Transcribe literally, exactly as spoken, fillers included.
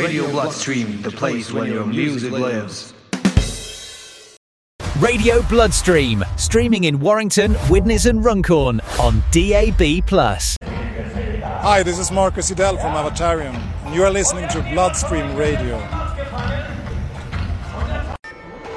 Radio Bloodstream, the place where your music lives. Radio Bloodstream, streaming in Warrington, Widnes and Runcorn on D A B plus. Hi, this is Marcus Idel from Avatarium, and you are listening to Bloodstream Radio.